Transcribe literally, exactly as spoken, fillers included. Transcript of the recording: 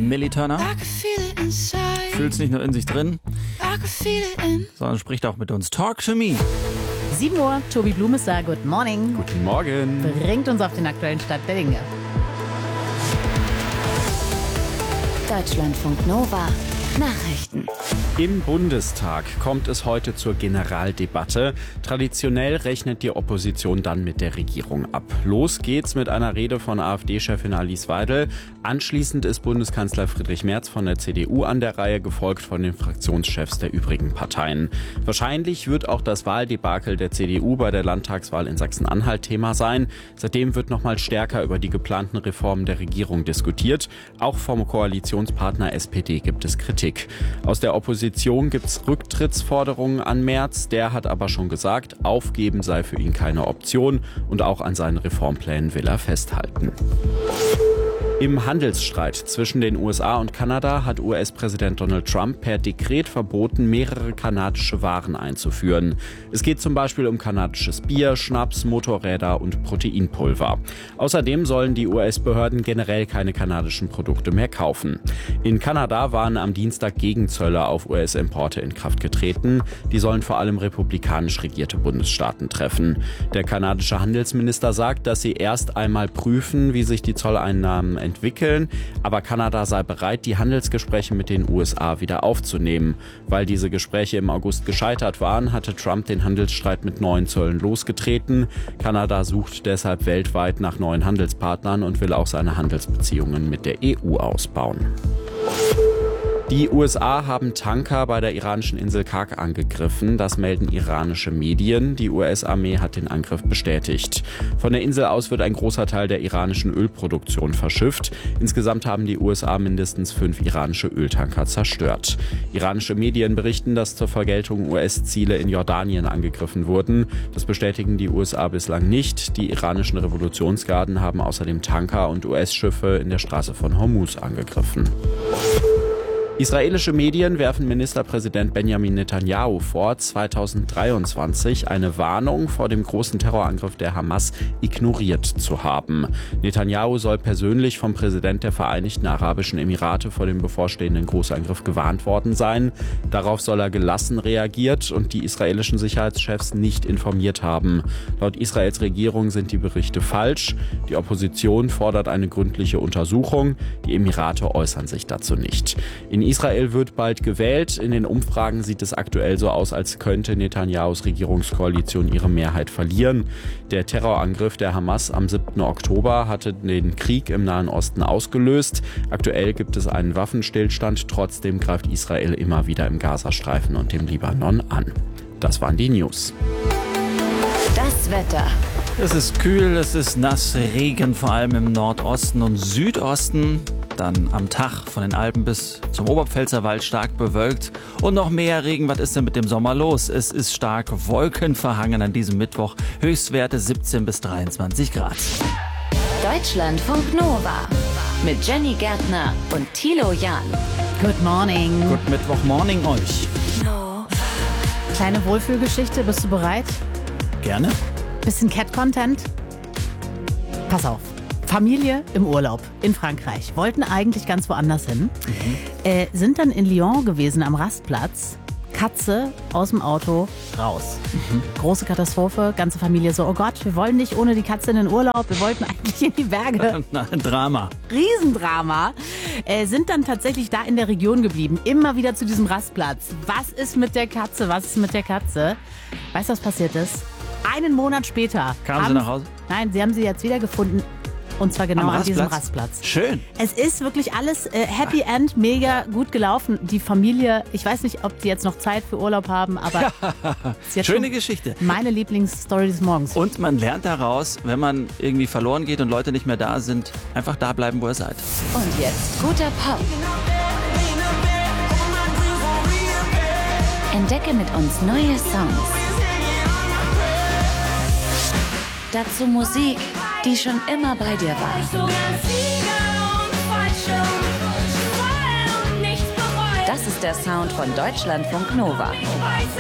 Millie Turner. Fühlt's nicht nur in sich drin, sondern spricht auch mit uns. Talk to me. sieben Uhr, Tobi Blume sagt Good Morning. Guten Morgen. Bringt uns auf den aktuellen Stand der Dinge. Deutschlandfunk Nova. Nachrichten. Im Bundestag kommt es heute zur Generaldebatte. Traditionell rechnet die Opposition dann mit der Regierung ab. Los geht's mit einer Rede von AfD-Chefin Alice Weidel. Anschließend ist Bundeskanzler Friedrich Merz von der C D U an der Reihe, gefolgt von den Fraktionschefs der übrigen Parteien. Wahrscheinlich wird auch das Wahldebakel der C D U bei der Landtagswahl in Sachsen-Anhalt Thema sein. Seitdem wird noch mal stärker über die geplanten Reformen der Regierung diskutiert. Auch vom Koalitionspartner S P D gibt es Kritik. Aus der Opposition gibt es Rücktrittsforderungen an Merz. Der hat aber schon gesagt, aufgeben sei für ihn keine Option und auch an seinen Reformplänen will er festhalten. Im Handelsstreit zwischen den U S A und Kanada hat U S-Präsident Donald Trump per Dekret verboten, mehrere kanadische Waren einzuführen. Es geht zum Beispiel um kanadisches Bier, Schnaps, Motorräder und Proteinpulver. Außerdem sollen die U S-Behörden generell keine kanadischen Produkte mehr kaufen. In Kanada waren am Dienstag Gegenzölle auf U S-Importe in Kraft getreten. Die sollen vor allem republikanisch regierte Bundesstaaten treffen. Der kanadische Handelsminister sagt, dass sie erst einmal prüfen, wie sich die Zolleinnahmen entwickeln, aber Kanada sei bereit, die Handelsgespräche mit den U S A wieder aufzunehmen. Weil diese Gespräche im August gescheitert waren, hatte Trump den Handelsstreit mit neuen Zöllen losgetreten. Kanada sucht deshalb weltweit nach neuen Handelspartnern und will auch seine Handelsbeziehungen mit der E U ausbauen. Die U S A haben Tanker bei der iranischen Insel Karg angegriffen. Das melden iranische Medien. Die U S-Armee hat den Angriff bestätigt. Von der Insel aus wird ein großer Teil der iranischen Ölproduktion verschifft. Insgesamt haben die U S A mindestens fünf iranische Öltanker zerstört. Iranische Medien berichten, dass zur Vergeltung U S-Ziele in Jordanien angegriffen wurden. Das bestätigen die U S A bislang nicht. Die iranischen Revolutionsgarden haben außerdem Tanker und U S-Schiffe in der Straße von Hormuz angegriffen. Israelische Medien werfen Ministerpräsident Benjamin Netanyahu vor, zweitausenddreiundzwanzig eine Warnung vor dem großen Terrorangriff der Hamas ignoriert zu haben. Netanyahu soll persönlich vom Präsident der Vereinigten Arabischen Emirate vor dem bevorstehenden Großangriff gewarnt worden sein. Darauf soll er gelassen reagiert und die israelischen Sicherheitschefs nicht informiert haben. Laut Israels Regierung sind die Berichte falsch. Die Opposition fordert eine gründliche Untersuchung. Die Emirate äußern sich dazu nicht. In Israel wird bald gewählt. In den Umfragen sieht es aktuell so aus, als könnte Netanyahus Regierungskoalition ihre Mehrheit verlieren. Der Terrorangriff der Hamas am siebten Oktober hatte den Krieg im Nahen Osten ausgelöst. Aktuell gibt es einen Waffenstillstand. Trotzdem greift Israel immer wieder im Gazastreifen und dem Libanon an. Das waren die News. Das Wetter. Es ist kühl, es ist nass, Regen vor allem im Nordosten und Südosten. Dann am Tag von den Alpen bis zum Oberpfälzerwald stark bewölkt und noch mehr Regen. Was ist denn mit dem Sommer los? Es ist stark wolkenverhangen an diesem Mittwoch. Höchstwerte siebzehn bis dreiundzwanzig Grad. Deutschlandfunk Nova mit Jenny Gärtner und Thilo Jahn. Good Morning. Good Mittwoch Morning euch. Kleine Wohlfühlgeschichte, bist du bereit? Gerne. Bisschen Cat-Content? Pass auf. Familie im Urlaub in Frankreich. Wollten eigentlich ganz woanders hin. Mhm. Äh, sind dann in Lyon gewesen am Rastplatz. Katze aus dem Auto raus. Mhm. Große Katastrophe. Ganze Familie so, oh Gott, wir wollen nicht ohne die Katze in den Urlaub. Wir wollten eigentlich in die Berge. Ein Drama. Riesendrama. Äh, sind dann tatsächlich da in der Region geblieben. Immer wieder zu diesem Rastplatz. Was ist mit der Katze? Was ist mit der Katze? Weißt du, was passiert ist? Einen Monat später. Kamen sie nach Hause? Nein, sie haben sie jetzt wieder gefunden. Und zwar genau an diesem Rastplatz. Schön. Es ist wirklich alles äh, Happy End, mega gut gelaufen. Die Familie, ich weiß nicht, ob die jetzt noch Zeit für Urlaub haben, aber ist jetzt schöne Geschichte. Meine Lieblingsstory des Morgens. Und man lernt daraus, wenn man irgendwie verloren geht und Leute nicht mehr da sind, einfach da bleiben, wo ihr seid. Und jetzt guter Pop. Entdecke mit uns neue Songs. Dazu Musik, die schon immer bei dir war. Das ist der Sound von Deutschlandfunk Nova.